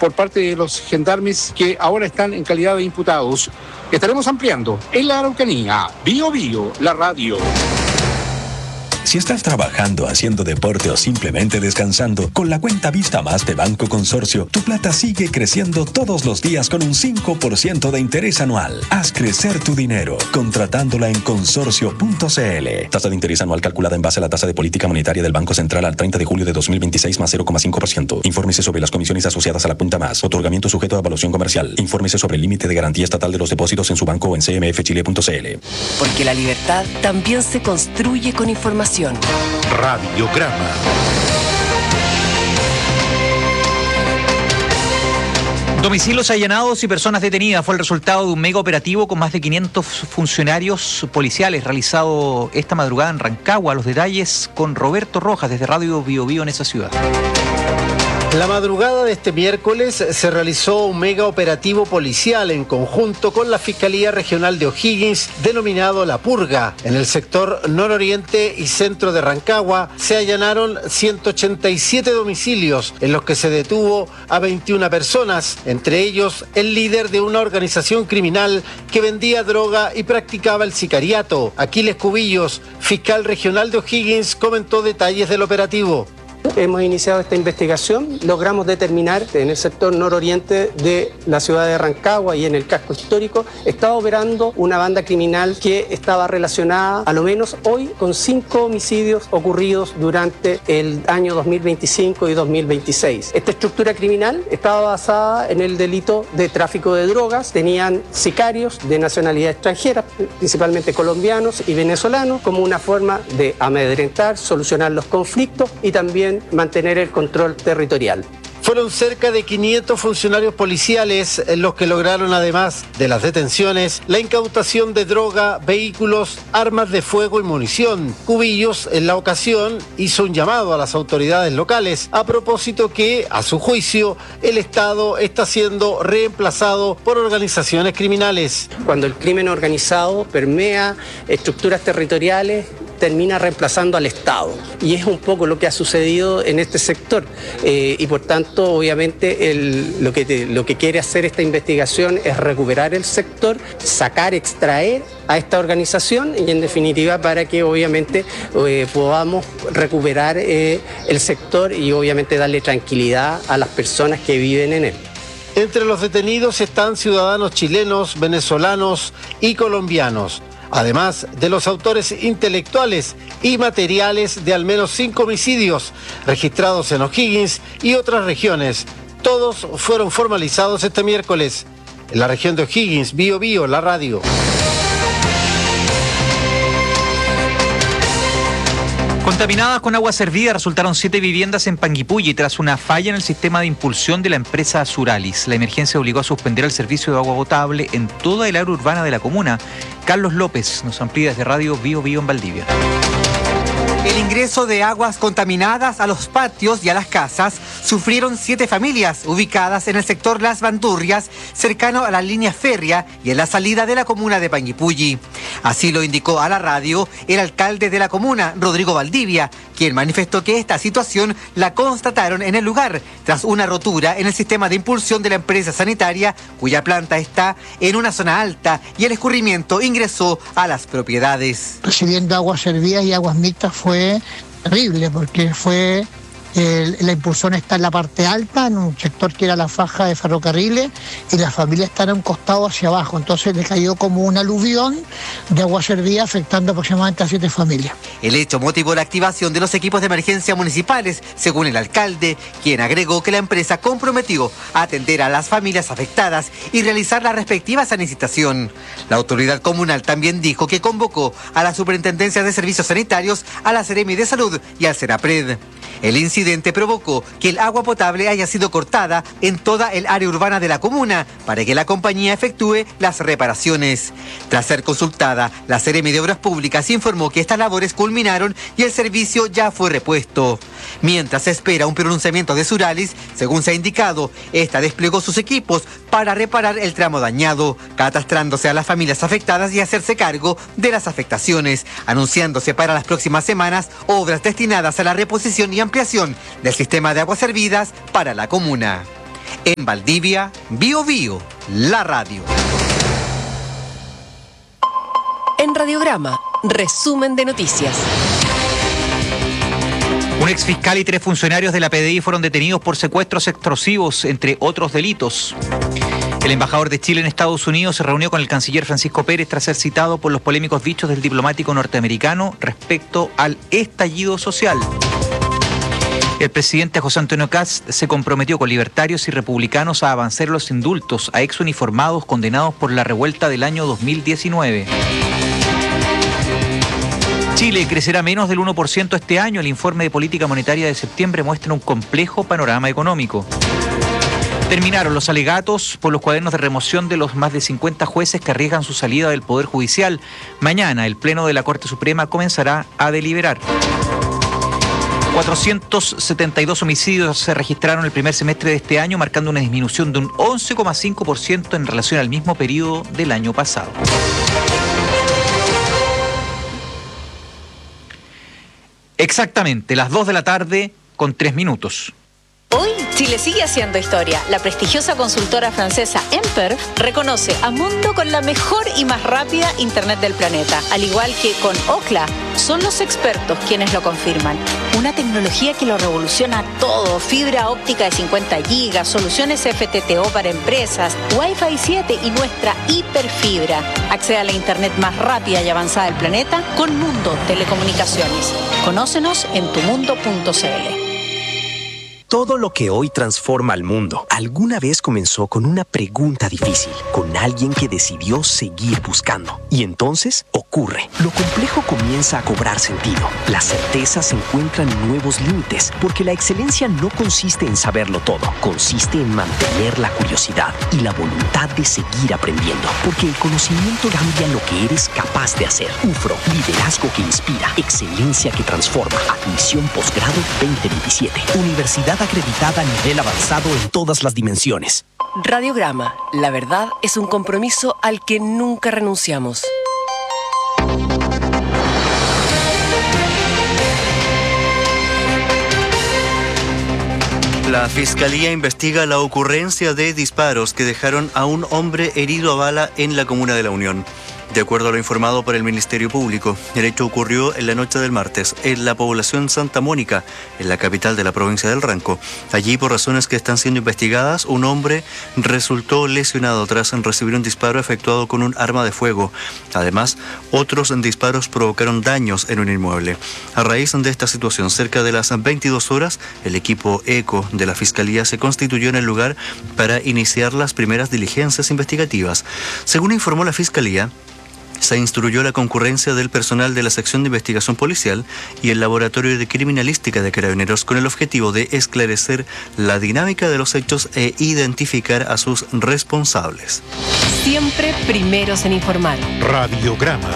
por parte de los gendarmes que ahora están en calidad de imputados. Estaremos ampliando en la Araucanía. Bio Bio, la radio. Si estás trabajando, haciendo deporte o simplemente descansando, con la cuenta Vista Más de Banco Consorcio, tu plata sigue creciendo todos los días con un 5% de interés anual. Haz crecer tu dinero contratándola en consorcio.cl. Tasa de interés anual calculada en base a la tasa de política monetaria del Banco Central al 30 de julio de 2026 más 0,5%. Infórmese sobre las comisiones asociadas a la cuenta Más. Otorgamiento sujeto a evaluación comercial. Infórmese sobre el límite de garantía estatal de los depósitos en su banco o en cmfchile.cl. Porque la libertad también se construye con información. Radiograma. Domicilios allanados y personas detenidas fue el resultado de un mega operativo con más de 500 funcionarios policiales realizado esta madrugada en Rancagua. Los detalles con Roberto Rojas desde Radio Bio Bio en esa ciudad. La madrugada de este miércoles se realizó un mega operativo policial en conjunto con la Fiscalía Regional de O'Higgins, denominado La Purga. En el sector nororiente y centro de Rancagua se allanaron 187 domicilios en los que se detuvo a 21 personas, entre ellos el líder de una organización criminal que vendía droga y practicaba el sicariato. Aquiles Cubillos, fiscal regional de O'Higgins, comentó detalles del operativo. Hemos iniciado esta investigación, logramos determinar que en el sector nororiente de la ciudad de Rancagua y en el casco histórico estaba operando una banda criminal que estaba relacionada, a lo menos hoy, con 5 homicidios ocurridos durante el año 2025 y 2026. Esta estructura criminal estaba basada en el delito de tráfico de drogas, tenían sicarios de nacionalidad extranjera, principalmente colombianos y venezolanos, como una forma de amedrentar, solucionar los conflictos y también mantener el control territorial. Fueron cerca de 500 funcionarios policiales los que lograron, además de las detenciones, la incautación de droga, vehículos, armas de fuego y munición. Cubillos, en la ocasión, hizo un llamado a las autoridades locales a propósito que, a su juicio, el Estado está siendo reemplazado por organizaciones criminales. Cuando el crimen organizado permea estructuras territoriales, termina reemplazando al Estado. Y es un poco lo que ha sucedido en este sector. Y por tanto, obviamente, lo que quiere hacer esta investigación es recuperar el sector, sacar, extraer a esta organización y en definitiva para que obviamente podamos recuperar el sector y obviamente darle tranquilidad a las personas que viven en él. Entre los detenidos están ciudadanos chilenos, venezolanos y colombianos, además de los autores intelectuales y materiales de al menos 5 homicidios registrados en O'Higgins y otras regiones. Todos fueron formalizados este miércoles. En la región de O'Higgins, Bio Bio, la radio. Contaminadas con agua servida resultaron 7 viviendas en Panguipulli tras una falla en el sistema de impulsión de la empresa Suralis. La emergencia obligó a suspender el servicio de agua potable en toda el área urbana de la comuna. Carlos López nos amplía desde Radio Bio Bio en Valdivia. El ingreso de aguas contaminadas a los patios y a las casas sufrieron 7 familias ubicadas en el sector Las Bandurrias, cercano a la línea férrea y en la salida de la comuna de Panguipulli. Así lo indicó a la radio el alcalde de la comuna, Rodrigo Valdivia, quien manifestó que esta situación la constataron en el lugar tras una rotura en el sistema de impulsión de la empresa sanitaria, cuya planta está en una zona alta y el escurrimiento ingresó a las propiedades. Recibiendo aguas servidas y aguas mixtas fue terrible porque la impulsión está en la parte alta, en un sector que era la faja de ferrocarriles, y la familia está en un costado hacia abajo. Entonces le cayó como un aluvión de agua servida, afectando aproximadamente a 7 familias. El hecho motivó la activación de los equipos de emergencia municipales, según el alcalde, quien agregó que la empresa comprometió a atender a las familias afectadas y realizar la respectiva sanitización. La autoridad comunal también dijo que convocó a la Superintendencia de Servicios Sanitarios, a la Seremi de Salud y al Serapred. El incidente provocó que el agua potable haya sido cortada en toda el área urbana de la comuna para que la compañía efectúe las reparaciones. Tras ser consultada, la Seremi de Obras Públicas informó que estas labores culminaron y el servicio ya fue repuesto. Mientras se espera un pronunciamiento de Suralis, según se ha indicado, esta desplegó sus equipos para reparar el tramo dañado, catastrándose a las familias afectadas y hacerse cargo de las afectaciones, anunciándose para las próximas semanas obras destinadas a la reposición y ampliación del sistema de aguas servidas para la comuna. En Valdivia, Bio Bio, la radio. En Radiograma, resumen de noticias. Un exfiscal y 3 funcionarios de la PDI fueron detenidos por secuestros extorsivos, entre otros delitos. El embajador de Chile en Estados Unidos se reunió con el canciller Francisco Pérez tras ser citado por los polémicos dichos del diplomático norteamericano respecto al estallido social. El presidente José Antonio Kast se comprometió con libertarios y republicanos a avanzar los indultos a exuniformados condenados por la revuelta del año 2019. Chile crecerá menos del 1% este año. El informe de política monetaria de septiembre muestra un complejo panorama económico. Terminaron los alegatos por los cuadernos de remoción de los más de 50 jueces que arriesgan su salida del Poder Judicial. Mañana el Pleno de la Corte Suprema comenzará a deliberar. 472 homicidios se registraron el primer semestre de este año, marcando una disminución de un 11,5% en relación al mismo periodo del año pasado. Exactamente, las 2 de la tarde con 3 minutos. Hoy Chile sigue haciendo historia. La prestigiosa consultora francesa Emper reconoce a Mundo con la mejor y más rápida internet del planeta. Al igual que con Ookla, son los expertos quienes lo confirman. Una tecnología que lo revoluciona todo. Fibra óptica de 50 gigas, soluciones FTTO para empresas, Wi-Fi 7 y nuestra hiperfibra. Accede a la internet más rápida y avanzada del planeta con Mundo Telecomunicaciones. Conócenos en tumundo.cl. Todo lo que hoy transforma al mundo alguna vez comenzó con una pregunta difícil, con alguien que decidió seguir buscando. Y entonces ocurre. Lo complejo comienza a cobrar sentido. Las certezas encuentran nuevos límites, porque la excelencia no consiste en saberlo todo, consiste en mantener la curiosidad y la voluntad de seguir aprendiendo, porque el conocimiento cambia lo que eres capaz de hacer. UFRO, liderazgo que inspira, excelencia que transforma. Admisión posgrado 2027. Universidad acreditada a nivel avanzado en todas las dimensiones. Radiograma, la verdad es un compromiso al que nunca renunciamos. La Fiscalía investiga la ocurrencia de disparos que dejaron a un hombre herido a bala en la comuna de La Unión. De acuerdo a lo informado por el Ministerio Público, el hecho ocurrió en la noche del martes en la población Santa Mónica, en la capital de la provincia del Ranco. Allí, por razones que están siendo investigadas, un hombre resultó lesionado tras recibir un disparo efectuado con un arma de fuego. Además, otros disparos provocaron daños en un inmueble. A raíz de esta situación, cerca de las 22 horas, el equipo ECO de la Fiscalía se constituyó en el lugar para iniciar las primeras diligencias investigativas. Según informó la Fiscalía, se instruyó la concurrencia del personal de la sección de investigación policial y el laboratorio de criminalística de Carabineros con el objetivo de esclarecer la dinámica de los hechos e identificar a sus responsables. Siempre primeros en informar. Radiograma.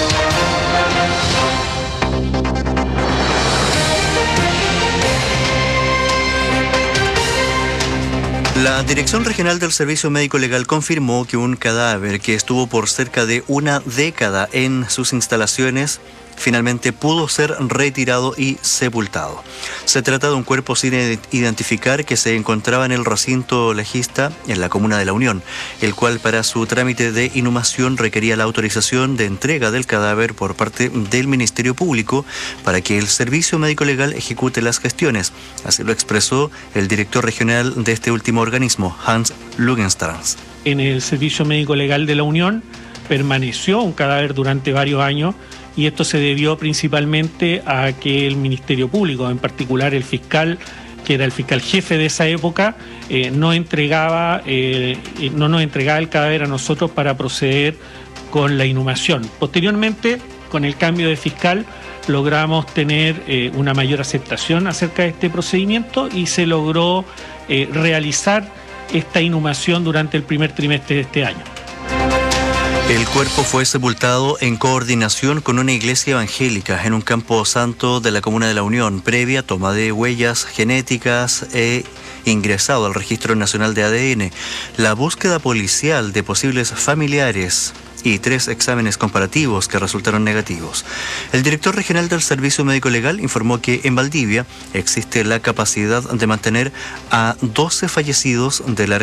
La Dirección Regional del Servicio Médico Legal confirmó que un cadáver que estuvo por cerca de una década en sus instalaciones finalmente pudo ser retirado y sepultado. Se trata de un cuerpo sin identificar que se encontraba en el recinto legista en la comuna de La Unión, el cual para su trámite de inhumación requería la autorización de entrega del cadáver por parte del Ministerio Público para que el Servicio Médico Legal ejecute las gestiones. Así lo expresó el director regional de este último organismo, Hans Lugenstrans. En el Servicio Médico Legal de La Unión permaneció un cadáver durante varios años, y esto se debió principalmente a que el Ministerio Público, en particular el fiscal, que era el fiscal jefe de esa época, no nos entregaba el cadáver a nosotros para proceder con la inhumación. Posteriormente, con el cambio de fiscal, logramos tener una mayor aceptación acerca de este procedimiento y se logró realizar esta inhumación durante el primer trimestre de este año. El cuerpo fue sepultado en coordinación con una iglesia evangélica en un campo santo de la comuna de La Unión, previa toma de huellas genéticas e ingresado al Registro Nacional de ADN. La búsqueda policial de posibles familiares y 3 exámenes comparativos que resultaron negativos. El director regional del Servicio Médico Legal informó que en Valdivia existe la capacidad de mantener a 12 fallecidos de larga